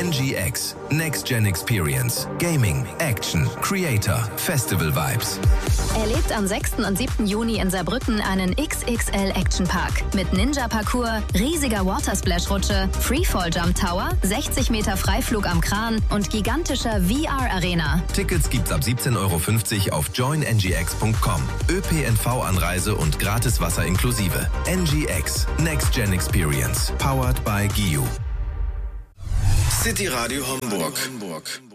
NGX, Next Gen Experience, Gaming, Action, Creator, Festival Vibes. Erlebt am 6. und 7. Juni in Saarbrücken einen XXL Action Park mit Ninja-Parcours, riesiger Watersplash-Rutsche, Freefall-Jump Tower, 60 Meter Freiflug am Kran und gigantischer VR-Arena. Tickets gibt's ab 17,50 € auf joinngx.com. ÖPNV-Anreise und gratis Wasser inklusive. NGX, Next Gen Experience, powered by GIU. City Radio Hamburg.